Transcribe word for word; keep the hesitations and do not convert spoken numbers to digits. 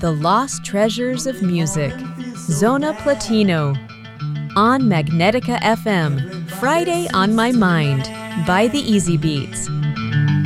The Lost Treasures of Music, Zona Platino, on Magnetica F M, Friday on My Mind, by the Easy Beats.